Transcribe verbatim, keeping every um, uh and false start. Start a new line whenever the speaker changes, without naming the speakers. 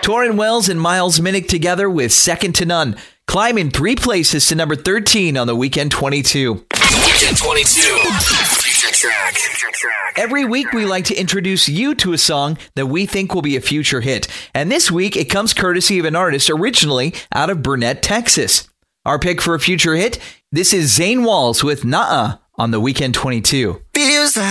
Torrin Wells and Miles Minnick together with Second to None, climbing three places to number thirteen on the Weekend twenty-two.
Weekend twenty-two. Future track. Future track.
Every week we like to introduce you to a song that we think will be a future hit. And this week it comes courtesy of an artist originally out of Burnett, Texas. Our pick for a future hit, this is Zane Walls with Nah-Uh on the Weekend twenty-two.
Feels like